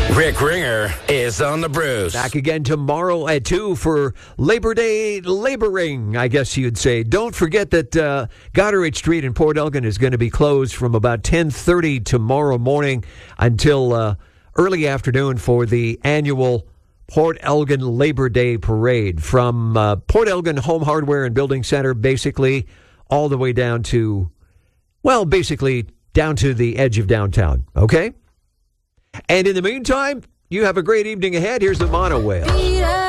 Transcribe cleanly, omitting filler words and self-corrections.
Rick Ringer is on the Bruce. Back again tomorrow at 2 for Labor Day laboring, I guess you'd say. Don't forget that Goderich Street in Port Elgin is going to be closed from about 10:30 tomorrow morning until early afternoon for the annual Port Elgin Labor Day Parade. From Port Elgin Home Hardware and Building Center, basically, all the way down to, well, basically down to the edge of downtown, okay? And in the meantime, you have a great evening ahead. Here's the Mono Whale.